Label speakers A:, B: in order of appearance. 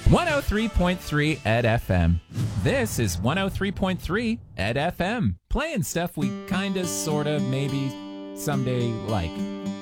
A: 103.3 Ed FM. This is 103.3 Ed FM. Playing stuff we kinda, sorta, maybe someday like.